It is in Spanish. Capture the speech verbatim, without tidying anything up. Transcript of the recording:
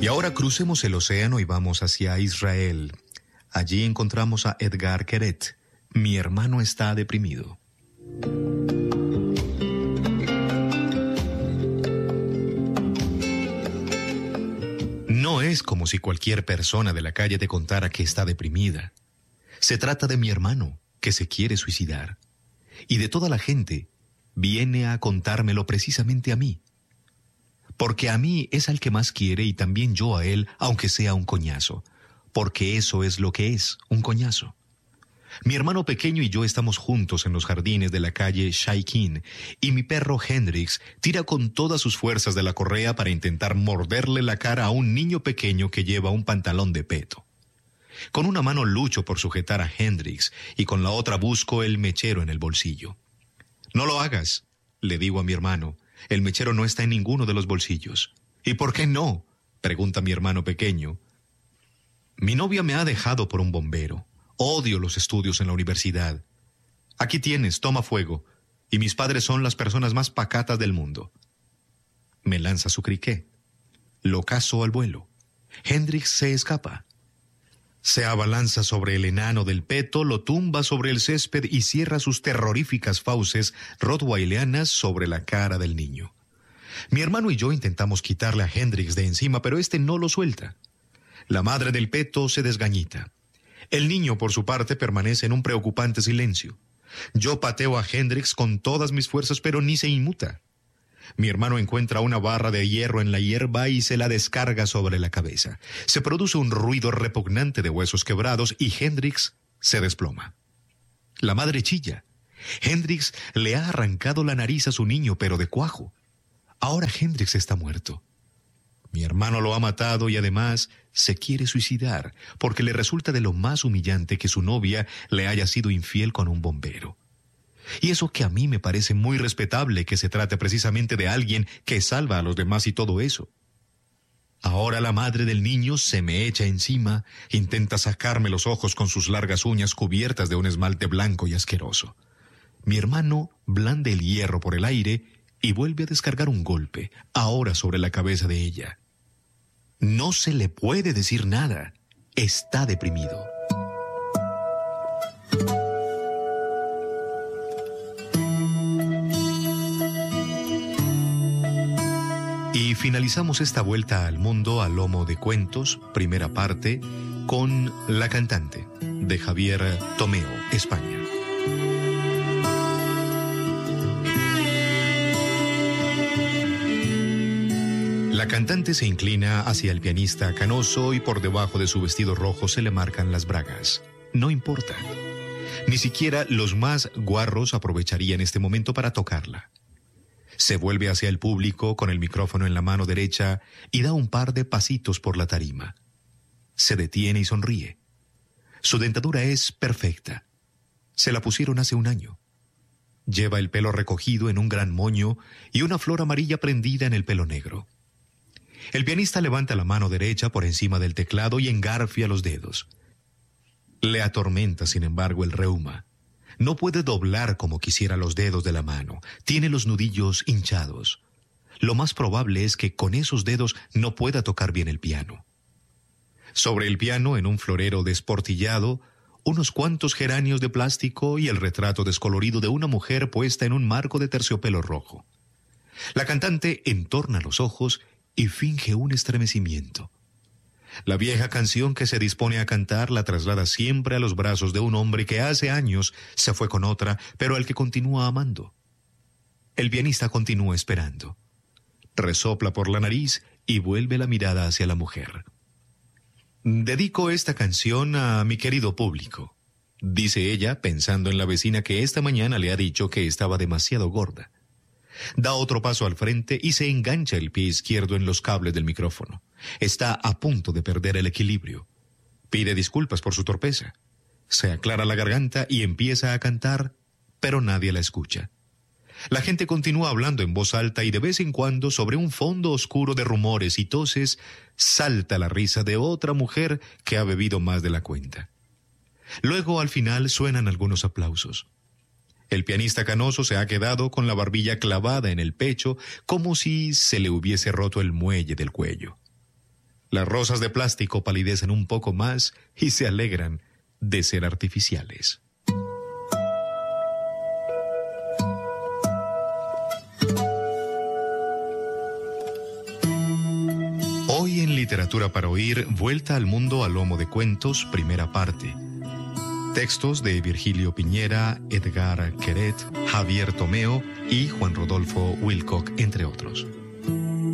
Y ahora crucemos el océano y vamos hacia Israel. Allí encontramos a Edgar Keret. Mi hermano está deprimido. No es como si cualquier persona de la calle te contara que está deprimida. Se trata de mi hermano, que se quiere suicidar. Y de toda la gente, viene a contármelo precisamente a mí. Porque a mí es al que más quiere y también yo a él, aunque sea un coñazo. Porque eso es lo que es, un coñazo. Mi hermano pequeño y yo estamos juntos en los jardines de la calle Shaikin y mi perro Hendrix tira con todas sus fuerzas de la correa para intentar morderle la cara a un niño pequeño que lleva un pantalón de peto. Con una mano lucho por sujetar a Hendrix y con la otra busco el mechero en el bolsillo. «No lo hagas», le digo a mi hermano. «El mechero no está en ninguno de los bolsillos». «¿Y por qué no?», pregunta mi hermano pequeño. «Mi novia me ha dejado por un bombero. Odio los estudios en la universidad. Aquí tienes, toma fuego. Y mis padres son las personas más pacatas del mundo». Me lanza su criqué. Lo cazo al vuelo. Hendrix se escapa. Se abalanza sobre el enano del peto, lo tumba sobre el césped y cierra sus terroríficas fauces rottweileanas sobre la cara del niño. Mi hermano y yo intentamos quitarle a Hendrix de encima, pero este no lo suelta. La madre del peto se desgañita. El niño, por su parte, permanece en un preocupante silencio. Yo pateo a Hendrix con todas mis fuerzas, pero ni se inmuta. Mi hermano encuentra una barra de hierro en la hierba y se la descarga sobre la cabeza. Se produce un ruido repugnante de huesos quebrados y Hendrix se desploma. La madre chilla. Hendrix le ha arrancado la nariz a su niño, pero de cuajo. Ahora Hendrix está muerto. Mi hermano lo ha matado y además se quiere suicidar porque le resulta de lo más humillante que su novia le haya sido infiel con un bombero. Y eso que a mí me parece muy respetable que se trate precisamente de alguien que salva a los demás y todo eso. Ahora la madre del niño se me echa encima, intenta sacarme los ojos con sus largas uñas cubiertas de un esmalte blanco y asqueroso. Mi hermano blande el hierro por el aire y vuelve a descargar un golpe, ahora sobre la cabeza de ella. No se le puede decir nada. Está deprimido. Y finalizamos esta vuelta al mundo a lomo de cuentos, primera parte, con La cantante, de Javier Tomeo, España. La cantante se inclina hacia el pianista canoso y por debajo de su vestido rojo se le marcan las bragas. No importa. Ni siquiera los más guarros aprovecharían este momento para tocarla. Se vuelve hacia el público con el micrófono en la mano derecha y da un par de pasitos por la tarima. Se detiene y sonríe. Su dentadura es perfecta. Se la pusieron hace un año. Lleva el pelo recogido en un gran moño y una flor amarilla prendida en el pelo negro. El pianista levanta la mano derecha por encima del teclado y engarfia los dedos. Le atormenta, sin embargo, el reuma. No puede doblar como quisiera los dedos de la mano. Tiene los nudillos hinchados. Lo más probable es que con esos dedos no pueda tocar bien el piano. Sobre el piano, en un florero desportillado, unos cuantos geranios de plástico y el retrato descolorido de una mujer puesta en un marco de terciopelo rojo. La cantante entorna los ojos y finge un estremecimiento. La vieja canción que se dispone a cantar la traslada siempre a los brazos de un hombre que hace años se fue con otra, pero al que continúa amando. El pianista continúa esperando. Resopla por la nariz y vuelve la mirada hacia la mujer. «Dedico esta canción a mi querido público», dice ella, pensando en la vecina que esta mañana le ha dicho que estaba demasiado gorda. Da otro paso al frente y se engancha el pie izquierdo en los cables del micrófono. Está a punto de perder el equilibrio. Pide disculpas por su torpeza. Se aclara la garganta y empieza a cantar, pero nadie la escucha. La gente continúa hablando en voz alta y de vez en cuando, sobre un fondo oscuro de rumores y toses, salta la risa de otra mujer que ha bebido más de la cuenta. Luego, al final, suenan algunos aplausos. El pianista canoso se ha quedado con la barbilla clavada en el pecho como si se le hubiese roto el muelle del cuello. Las rosas de plástico palidecen un poco más y se alegran de ser artificiales. Hoy en Literatura para Oír, Vuelta al Mundo a Lomo de Cuentos, primera parte. Textos de Virgilio Piñera, Edgar Queret, Javier Tomeo y Juan Rodolfo Wilcock, entre otros.